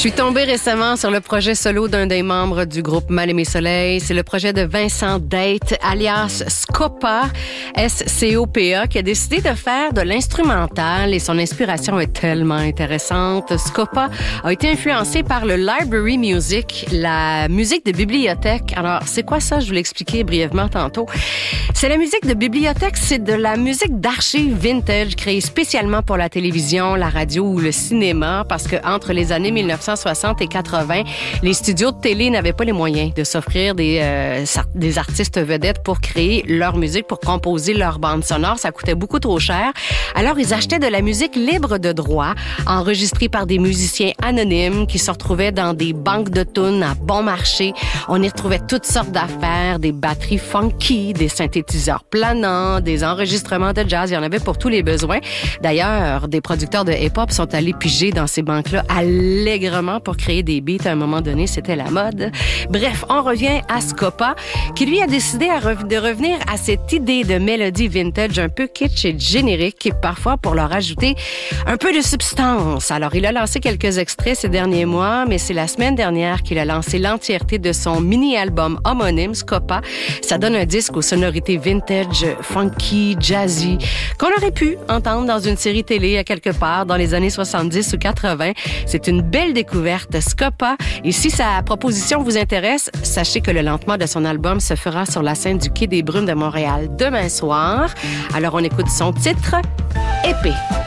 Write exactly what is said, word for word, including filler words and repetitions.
suis tombée récemment sur le projet solo d'un des membres du groupe Mal-Aimé Soleil. C'est le projet de Vincent Date, alias Scopa, S C O P A, qui a décidé de faire de l'instrumental et son inspiration est tellement intéressante. Scopa a été influencé par le library music, la musique de bibliothèque. Alors, c'est quoi ça? Je vous l'expliquais brièvement tantôt. C'est la musique de bibliothèque, c'est de la musique d'archives vintage créée spécialement pour la télévision, la radio ou le cinéma, parce que entre les années mille neuf cent soixante et quatre-vingts, les studios de télé n'avaient pas les moyens de s'offrir des, euh, des artistes vedettes pour créer leur musique, pour composer leur bande sonore. Ça coûtait beaucoup trop cher. Alors, ils achetaient de la musique libre de droit, enregistrée par des musiciens anonymes qui se retrouvaient dans des banques de tunes à bon marché. On y retrouvait toutes sortes d'affaires, des batteries funky, des synthétiseurs planants, des enregistrements de jazz. Il y en avait pour tous les besoins. D'ailleurs, des producteurs de hip-hop sont allés piger dans ces banques-là allègrement pour créer des beats. À un moment donné, c'était la mode. Bref, on revient à Scopa, qui lui a décidé à re- de revenir à cette idée de mélodie vintage un peu kitsch et générique, et parfois pour leur ajouter un peu de substance. Alors, il a lancé quelques extraits ces derniers mois, mais c'est la semaine dernière qu'il a lancé l'entièreté de son mini-album homonyme, Scopa. Ça donne un disque aux sonorités vintage, funky, jazzy, qu'on aurait pu entendre dans une série télé à quelque part dans les années soixante-dix ou quatre-vingts. C'est une belle découverte, Scopa. Et si sa proposition vous intéresse, sachez que le lancement de son album se fera sur la scène du Quai des Brumes de Montréal demain soir. Alors, on écoute son titre, Épée.